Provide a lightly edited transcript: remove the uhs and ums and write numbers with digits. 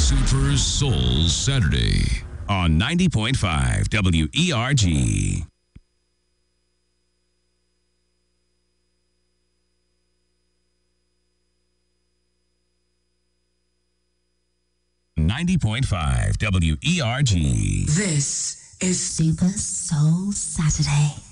Super Soul Saturday on 90.5 WERG. .5 WERG. This is Super Soul Saturday.